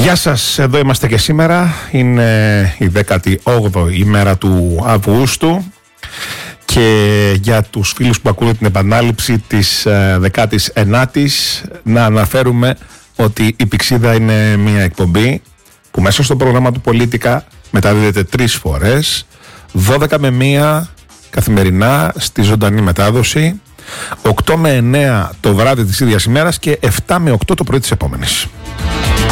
Γεια σας, εδώ είμαστε και σήμερα. Είναι η 18η ημέρα του Αυγούστου και για τους φίλους που ακούνε την επανάληψη της 19ης να αναφέρουμε ότι η Πηξίδα είναι μια εκπομπή που μέσα στο πρόγραμμα του Πολίτικα μεταδίδεται 3 φορές, 12 με 1 καθημερινά στη ζωντανή μετάδοση, 8 με 9 το βράδυ της ίδιας ημέρας και 7 με 8 το πρωί της επόμενης.